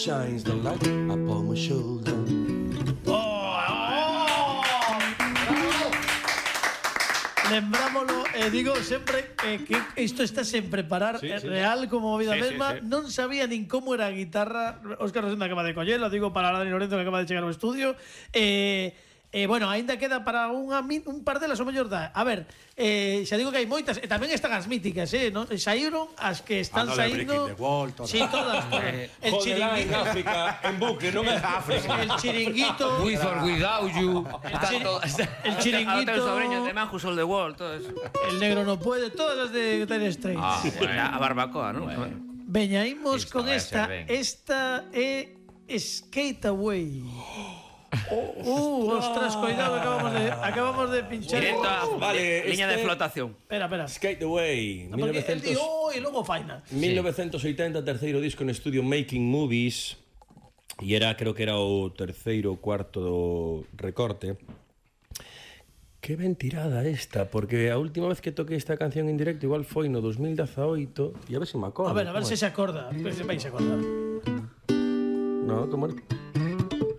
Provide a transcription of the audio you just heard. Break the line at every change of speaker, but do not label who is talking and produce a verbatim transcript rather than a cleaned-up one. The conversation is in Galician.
Shines the light upon my shoulder.
Lembrámolo, e eh, digo sempre eh, que isto está sen preparar, sí, sí, real como vida sí, mesma, sí, sí. Non sabía nin como era a guitarra. Óscar Rosenda acaba de collelo, digo para Dani Lorenzo que acaba de chegar ao estudio. Eh, eh, bueno, aínda queda para unha, un par delas o mellor da. A ver, eh, xa digo que hai moitas, e tamén están as míticas, eh, non? Saíron as que están saindo.
Todas.
Sí, todas. todas.
Eh, el chiringuito en África, en bucle, non é África.
El chiringuito.
With or without you.
El chiringuito.
El sobreño de Manjus All the Wall, todo eso.
El negro no puede, todas as de Dire Straits.
Ah, bueno, a barbacoa, ¿no? Bueno.
Veña, imos con esta. Esta é Skate Away. Uh, ostras, cuidado, acabamos de, acabamos de pinchar.
Directo a
vale,
línea
este...
de flotación.
Espera, espera.
Skate Away.
No, mil novecientos... Él dijo, oh, y luego faina.
mil novecientos oitenta, terceiro disco en estudio Making Movies. E era, creo que era o terceiro ou cuarto do recorte. Que ben tirada esta, porque a última vez que toquei esta canción en directo igual foi no dos mil dezaoito. E a ver se me acordo.
A ver, a ver se se acorda. A ver se vais a acordar.
No, como...